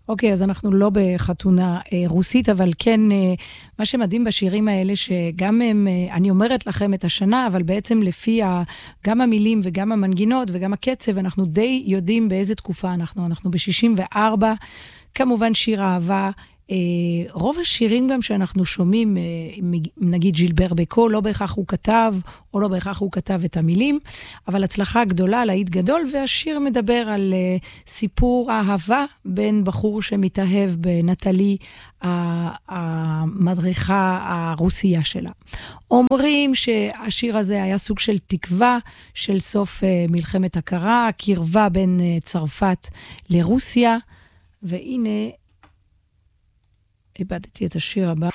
אוקיי, אז אנחנו לא בחתונה רוסית, אבל כן, מה שמדהים בשירים האלה, שגם הם, אני אומרת לכם את השנה, אבל בעצם לפי גם המילים וגם המנגינות וגם הקצב, אנחנו די יודעים באיזה תקופה אנחנו ב-64, כמובן שיר אהבה, רוב השירים גם שאנחנו שומעים, נגיד ז'ילבר בקו, לא בהכרח הוא כתב, או לא בהכרח הוא כתב את המילים, אבל הצלחה גדולה, להיט גדול, והשיר מדבר על סיפור אהבה בין בחור שמתאהב בנטלי, המדריכה הרוסיה שלה. אומרים שהשיר הזה היה סוג של תקווה של סוף מלחמת הקרה, קרבה בין צרפת לרוסיה, והנה, איבדתי את השיר הבא.